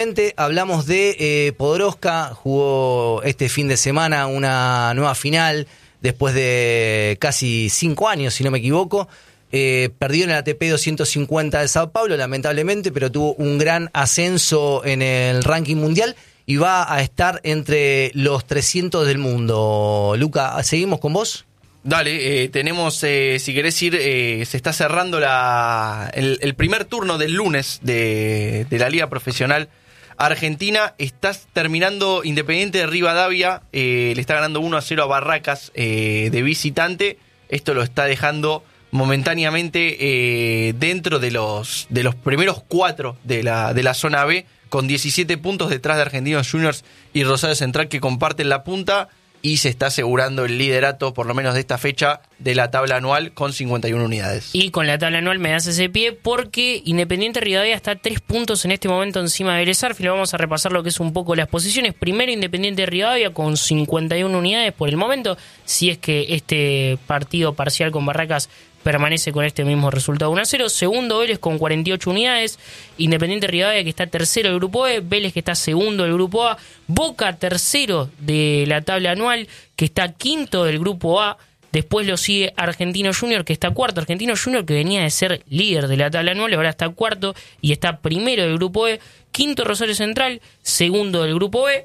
Hablamos de Podoroska, jugó este fin de semana una nueva final después de casi 5 años, si no me equivoco. Perdió en el ATP 250 de Sao Paulo, lamentablemente, pero tuvo un gran ascenso en el ranking mundial y va a estar entre los 300 del mundo. Luca, ¿seguimos con vos? Dale, tenemos, si querés ir, se está cerrando el primer turno del lunes de la Liga Profesional Argentina. Está terminando Independiente de Rivadavia, le está ganando 1-0 a Barracas de visitante. Esto lo está dejando momentáneamente dentro de los primeros 4 de la zona B, con 17 puntos detrás de Argentinos Juniors y Rosario Central, que comparten la punta, y se está asegurando el liderato, por lo menos de esta fecha, de la tabla anual con 51 unidades. Y con la tabla anual me das ese pie porque Independiente Rivadavia está 3 puntos en este momento encima de Vélez Sarsfield. Vamos a repasar lo que es un poco las posiciones. Primero Independiente Rivadavia con 51 unidades por el momento, si es que este partido parcial con Barracas permanece con este mismo resultado 1-0. Segundo Vélez con 48 unidades. Independiente Rivadavia, que está tercero del grupo E. Vélez, que está segundo del grupo A. Boca, tercero de la tabla anual, que está quinto del grupo A. Después lo sigue Argentino Junior, que está cuarto. Argentino Junior, que venía de ser líder de la tabla anual, ahora está cuarto y está primero del grupo E. Quinto Rosario Central, segundo del grupo B.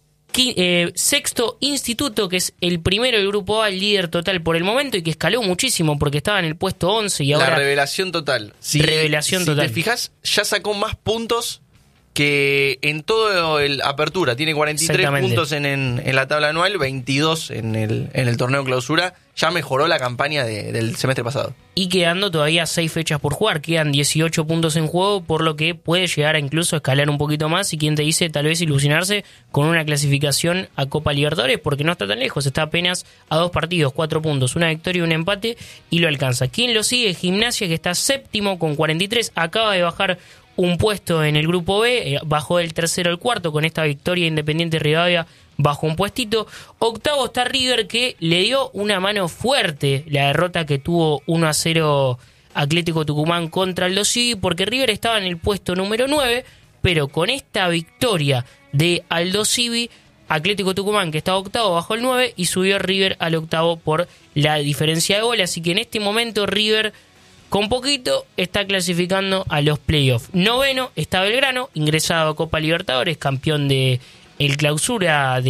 Sexto Instituto, que es el primero del grupo A, el líder total por el momento, y que escaló muchísimo porque estaba en el puesto 11 y ahora... La revelación total. Si total. Te fijas, ya sacó más puntos que en todo el Apertura. Tiene 43 puntos en la tabla anual, 22 en el torneo Clausura. Ya mejoró la campaña del semestre pasado. Y quedando todavía 6 fechas por jugar. Quedan 18 puntos en juego, por lo que puede llegar a incluso escalar un poquito más. Y quien te dice, tal vez ilusionarse con una clasificación a Copa Libertadores, porque no está tan lejos. Está apenas a 2 partidos, 4 puntos, una victoria y un empate, y lo alcanza. ¿Quién lo sigue? Gimnasia, que está séptimo con 43. Acaba de bajar un puesto en el grupo B, bajó del tercero al cuarto con esta victoria. Independiente Rivadavia bajó un puestito. Octavo está River, que le dio una mano fuerte la derrota que tuvo 1-0 Atlético Tucumán contra Aldo Civi, porque River estaba en el puesto número 9, pero con esta victoria de Aldo Civi, Atlético Tucumán, que estaba octavo, bajó el 9 y subió River al octavo por la diferencia de gol. Así que en este momento River, con poquito, está clasificando a los playoffs. Noveno está Belgrano, ingresado a Copa Libertadores, campeón de el clausura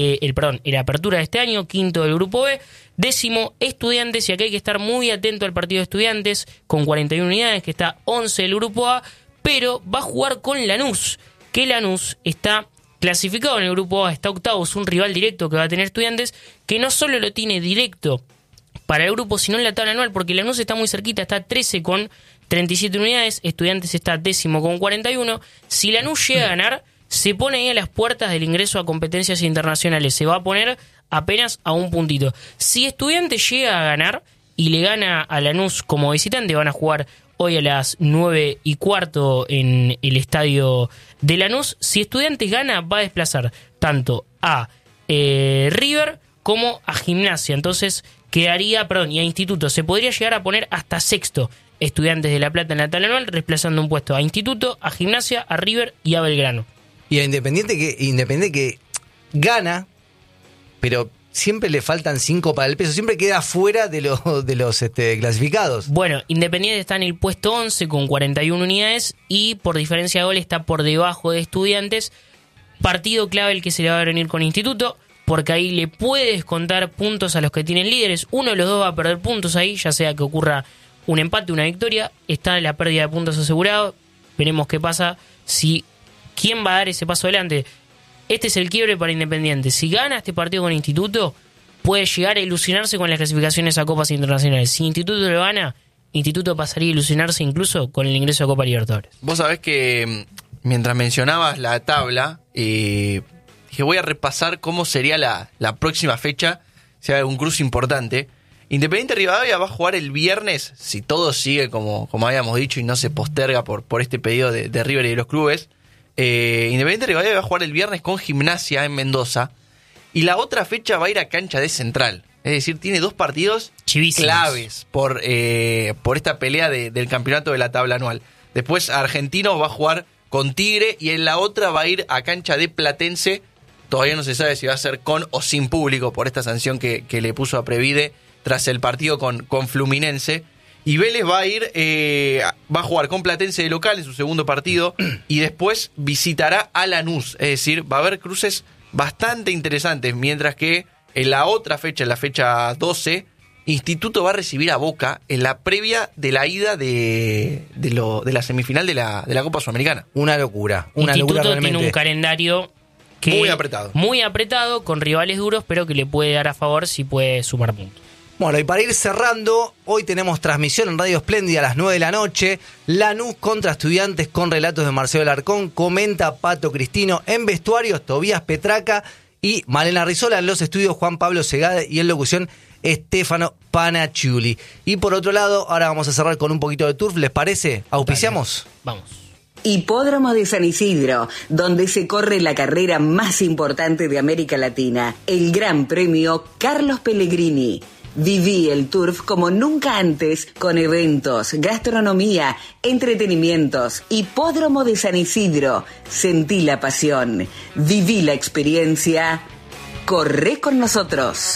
el apertura de este año, quinto del grupo B. Décimo Estudiantes, y aquí hay que estar muy atento al partido de Estudiantes, con 41 unidades, que está 11 del grupo A, pero va a jugar con Lanús, que Lanús está clasificado en el grupo A, está octavo, es un rival directo que va a tener Estudiantes, que no solo lo tiene directo para el grupo, sino en la tabla anual, porque Lanús está muy cerquita, está 13 con 37 unidades, Estudiantes está décimo con 41. Si Lanús llega a ganar, se pone ahí a las puertas del ingreso a competencias internacionales, se va a poner apenas a un puntito. Si Estudiantes llega a ganar y le gana a Lanús como visitante, van a jugar hoy a las 9:15 en el estadio de Lanús. Si Estudiantes gana, va a desplazar tanto a River como a Gimnasia, entonces quedaría, y a Instituto, se podría llegar a poner hasta sexto Estudiantes de La Plata en la tabla anual, reemplazando un puesto a Instituto, a Gimnasia, a River y a Belgrano. Y a Independiente que gana, pero siempre le faltan 5 para el peso, siempre queda fuera de los clasificados. Bueno, Independiente está en el puesto 11 con 41 unidades y por diferencia de gol está por debajo de Estudiantes. Partido clave el que se le va a venir con Instituto, porque ahí le puede descontar puntos a los que tienen líderes. Uno de los dos va a perder puntos ahí, ya sea que ocurra un empate, una victoria. Está la pérdida de puntos asegurado. Veremos qué pasa, quién va a dar ese paso adelante. Este es el quiebre para Independiente. Si gana este partido con Instituto, puede llegar a ilusionarse con las clasificaciones a Copas Internacionales. Si Instituto lo gana, Instituto pasaría a ilusionarse incluso con el ingreso a Copa Libertadores. Vos sabés que mientras mencionabas la tabla, dije, voy a repasar cómo sería la próxima fecha, si hay algún cruce importante. Independiente Rivadavia va a jugar el viernes, si todo sigue como habíamos dicho y no se posterga por este pedido de River y de los clubes. Independiente Rivadavia va a jugar el viernes con Gimnasia en Mendoza, y la otra fecha va a ir a cancha de Central. Es decir, tiene 2 partidos chivísimos, claves por esta pelea del campeonato de la tabla anual. Después Argentino va a jugar con Tigre, y en la otra va a ir a cancha de Platense. Todavía no se sabe si va a ser con o sin público por esta sanción que le puso a Previde tras el partido con Fluminense. Y Vélez va a jugar con Platense de local en su segundo partido y después visitará a Lanús. Es decir, va a haber cruces bastante interesantes, mientras que en la otra fecha, en la fecha 12, Instituto va a recibir a Boca en la previa de la ida de la semifinal de la Copa Sudamericana. Una locura. Instituto tiene un calendario muy apretado, con rivales duros, pero que le puede dar a favor si puede sumar puntos. Bueno, y para ir cerrando, hoy tenemos transmisión en Radio Espléndida a las 9 de la noche. Lanús contra Estudiantes con relatos de Marcelo Alarcón. Comenta Pato Cristino. En vestuarios, Tobías Petraca y Malena Rizola. En los estudios, Juan Pablo Segade. Y en locución, Stefano Panacciuli. Y por otro lado, ahora vamos a cerrar con un poquito de turf. ¿Les parece? ¿Auspiciamos? Vamos. Hipódromo de San Isidro, donde se corre la carrera más importante de América Latina, el Gran Premio Carlos Pellegrini. Viví el turf como nunca antes, con eventos, gastronomía, entretenimientos. Hipódromo de San Isidro. Sentí la pasión. Viví la experiencia. Corre con nosotros.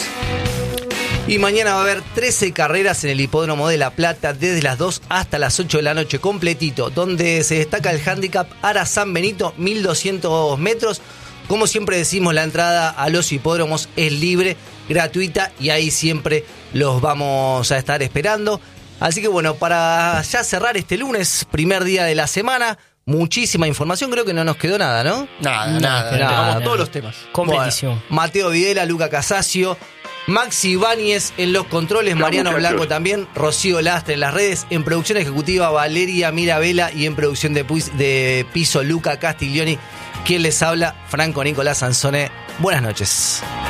Y mañana va a haber 13 carreras en el Hipódromo de La Plata, desde las 2 hasta las 8 de la noche, completito, donde se destaca el handicap Ara San Benito, 1200 metros. Como siempre decimos, la entrada a los hipódromos es libre, gratuita, y ahí siempre los vamos a estar esperando. Así que bueno, para ya cerrar este lunes, primer día de la semana, muchísima información, creo que no nos quedó nada, ¿no? Nada. Todos los temas. Completísimo. Bueno, Mateo Videla, Luca Casasio, Maxi Ibáñez en los controles, Mariano Blanco también, Rocío Lastre en las redes, en producción ejecutiva Valeria Mirabella y en producción de piso Luca Castiglioni. Quien les habla, Franco Nicolás Sansone. Buenas noches.